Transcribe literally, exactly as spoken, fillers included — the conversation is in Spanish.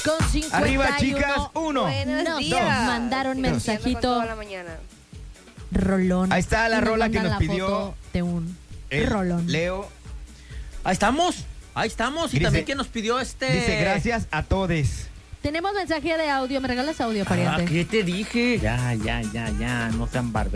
con cincuenta y uno. Arriba, chicas. Uno. Buenos Nos días. mandaron Iniciando mensajito. con toda la mañana. Rolón. Ahí está la Y nos rola que mandan nos la pidió foto de un el rolón. Leo. Ahí estamos, ahí estamos. Y Dice- también que nos pidió este... Dice gracias a todes. Tenemos mensaje de audio. ¿Me regalas audio, Ah, pariente? ¿qué te dije? Ya, ya, ya, ya, no sean barberos.